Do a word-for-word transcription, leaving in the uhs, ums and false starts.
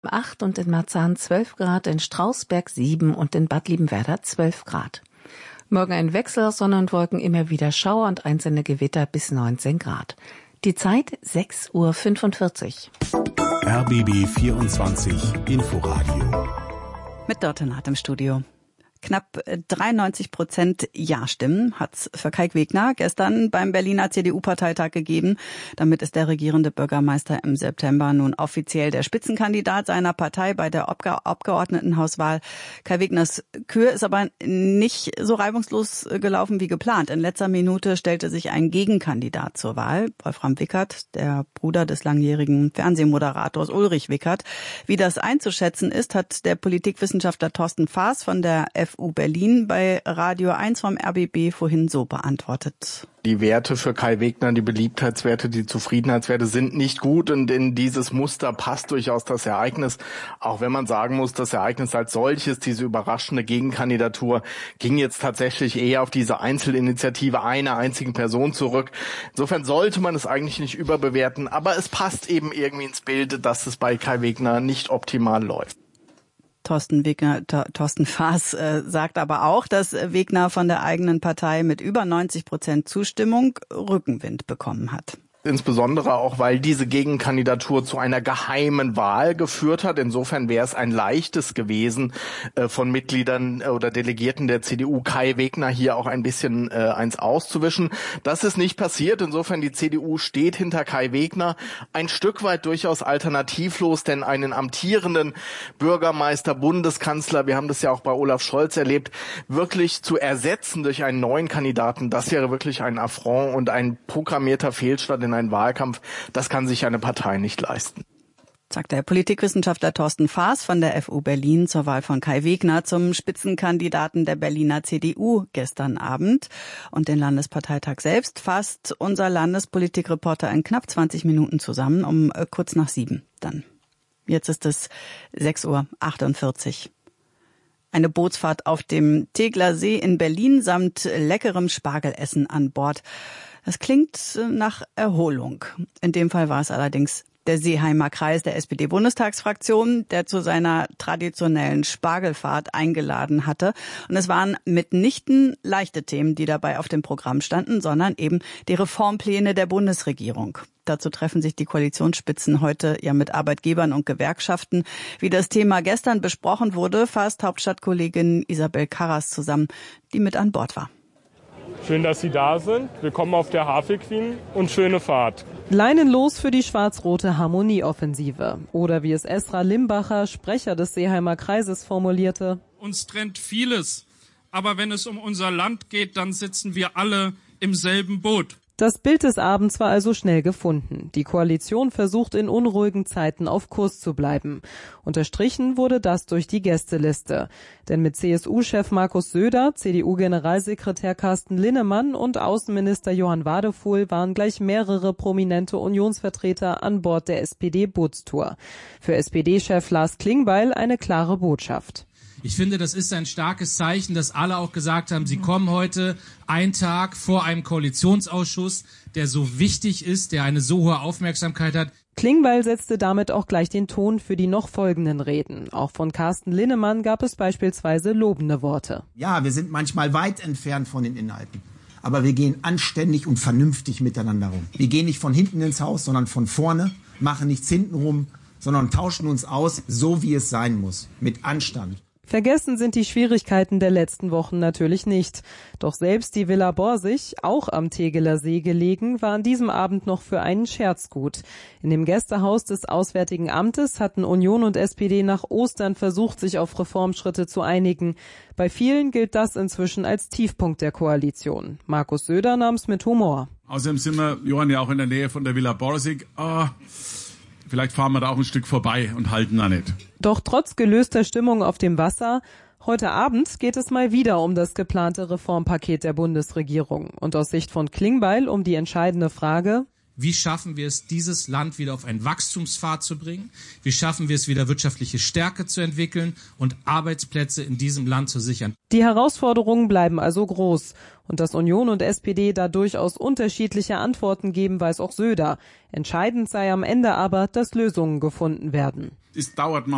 acht und in Marzahn zwölf Grad, in Strausberg sieben und in Bad Liebenwerda zwölf Grad. Morgen ein Wechsel aus Sonne und Wolken, immer wieder Schauer und einzelne Gewitter bis neunzehn Grad. Die Zeit sechs Uhr fünfundvierzig. R B B vierundzwanzig Inforadio. Mit Dörte im Studio. Knapp dreiundneunzig Prozent Ja-Stimmen hat's für Kai Wegner gestern beim Berliner C D U-Parteitag gegeben. Damit ist der regierende Bürgermeister im September nun offiziell der Spitzenkandidat seiner Partei bei der Abge- Abgeordnetenhauswahl. Kai Wegners Kür ist aber nicht so reibungslos gelaufen wie geplant. In letzter Minute stellte sich ein Gegenkandidat zur Wahl, Wolfram Wickert, der Bruder des langjährigen Fernsehmoderators Ulrich Wickert. Wie das einzuschätzen ist, hat der Politikwissenschaftler Thorsten Faas von der F U Berlin bei Radio eins vom R B B vorhin so beantwortet. Die Werte für Kai Wegner, die Beliebtheitswerte, die Zufriedenheitswerte sind nicht gut und in dieses Muster passt durchaus das Ereignis. Auch wenn man sagen muss, das Ereignis als solches, diese überraschende Gegenkandidatur, ging jetzt tatsächlich eher auf diese Einzelinitiative einer einzigen Person zurück. Insofern sollte man es eigentlich nicht überbewerten, aber es passt eben irgendwie ins Bild, dass es bei Kai Wegner nicht optimal läuft. Thorsten Wegner, Thorsten Faas äh, sagt aber auch, dass Wegner von der eigenen Partei mit über neunzig Prozent Zustimmung Rückenwind bekommen hat. Insbesondere auch, weil diese Gegenkandidatur zu einer geheimen Wahl geführt hat. Insofern wäre es ein leichtes gewesen, äh, von Mitgliedern oder Delegierten der C D U Kai Wegner hier auch ein bisschen äh, eins auszuwischen. Das ist nicht passiert. Insofern die C D U steht hinter Kai Wegner. Ein Stück weit durchaus alternativlos, denn einen amtierenden Bürgermeister, Bundeskanzler, wir haben das ja auch bei Olaf Scholz erlebt, wirklich zu ersetzen durch einen neuen Kandidaten, das wäre wirklich ein Affront und ein programmierter Fehlstart in einen Wahlkampf, das kann sich eine Partei nicht leisten. Sagt der Politikwissenschaftler Thorsten Faas von der F U Berlin zur Wahl von Kai Wegner zum Spitzenkandidaten der Berliner C D U gestern Abend. Und den Landesparteitag selbst fasst unser Landespolitikreporter in knapp zwanzig Minuten zusammen, um äh, kurz nach sieben dann. Jetzt ist es sechs Uhr achtundvierzig. Eine Bootsfahrt auf dem Tegler See in Berlin samt leckerem Spargelessen an Bord. Das klingt nach Erholung. In dem Fall war es allerdings der Seeheimer Kreis der S P D-Bundestagsfraktion, der zu seiner traditionellen Spargelfahrt eingeladen hatte. Und es waren mitnichten leichte Themen, die dabei auf dem Programm standen, sondern eben die Reformpläne der Bundesregierung. Dazu treffen sich die Koalitionsspitzen heute ja mit Arbeitgebern und Gewerkschaften. Wie das Thema gestern besprochen wurde, fasst Hauptstadtkollegin Isabel Karras zusammen, die mit an Bord war. Schön, dass Sie da sind. Willkommen auf der Havel Queen und schöne Fahrt. Leinenlos für die schwarz-rote Harmonieoffensive. Oder wie es Esra Limbacher, Sprecher des Seeheimer Kreises, formulierte: Uns trennt vieles, aber wenn es um unser Land geht, dann sitzen wir alle im selben Boot. Das Bild des Abends war also schnell gefunden. Die Koalition versucht in unruhigen Zeiten auf Kurs zu bleiben. Unterstrichen wurde das durch die Gästeliste. Denn mit C S U-Chef Markus Söder, C D U-Generalsekretär Carsten Linnemann und Außenminister Johann Wadefuhl waren gleich mehrere prominente Unionsvertreter an Bord der S P D-Bootstour. Für S P D-Chef Lars Klingbeil eine klare Botschaft. Ich finde, das ist ein starkes Zeichen, dass alle auch gesagt haben, sie kommen heute einen Tag vor einem Koalitionsausschuss, der so wichtig ist, der eine so hohe Aufmerksamkeit hat. Klingbeil setzte damit auch gleich den Ton für die noch folgenden Reden. Auch von Carsten Linnemann gab es beispielsweise lobende Worte. Ja, wir sind manchmal weit entfernt von den Inhalten. Aber wir gehen anständig und vernünftig miteinander rum. Wir gehen nicht von hinten ins Haus, sondern von vorne, machen nichts hintenrum, sondern tauschen uns aus, so wie es sein muss, mit Anstand. Vergessen sind die Schwierigkeiten der letzten Wochen natürlich nicht. Doch selbst die Villa Borsig, auch am Tegeler See gelegen, war an diesem Abend noch für einen Scherz gut. In dem Gästehaus des Auswärtigen Amtes hatten Union und S P D nach Ostern versucht, sich auf Reformschritte zu einigen. Bei vielen gilt das inzwischen als Tiefpunkt der Koalition. Markus Söder nahm es mit Humor. Außerdem sind wir, Johann, ja auch in der Nähe von der Villa Borsig. Ah, vielleicht fahren wir da auch ein Stück vorbei und halten da nicht. Doch trotz gelöster Stimmung auf dem Wasser, heute Abend geht es mal wieder um das geplante Reformpaket der Bundesregierung. Und aus Sicht von Klingbeil um die entscheidende Frage: Wie schaffen wir es, dieses Land wieder auf einen Wachstumspfad zu bringen? Wie schaffen wir es, wieder wirtschaftliche Stärke zu entwickeln und Arbeitsplätze in diesem Land zu sichern? Die Herausforderungen bleiben also groß. Und dass Union und S P D da durchaus unterschiedliche Antworten geben, weiß auch Söder. Entscheidend sei am Ende aber, dass Lösungen gefunden werden. Es dauert mal